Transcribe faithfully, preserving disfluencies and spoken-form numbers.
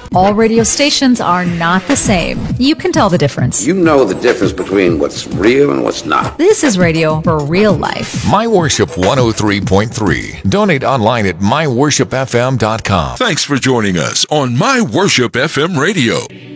All radio stations are not the same. You can tell the difference. You know the difference between what's real and what's not. This is radio for real life. My Worship one oh three point three. Donate online at my worship f m dot com. Thanks for joining us on My Worship F M Radio.